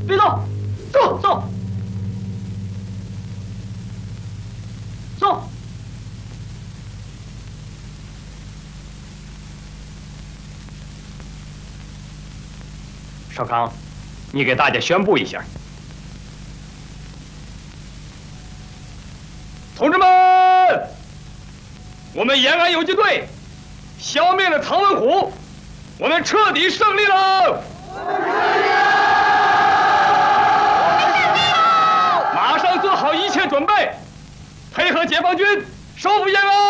别动，坐。 少康，你给大家宣布一下。同志们，我们延安游击队消灭了唐文虎，我们彻底胜利了！马上做好一切准备，配合解放军收复延安！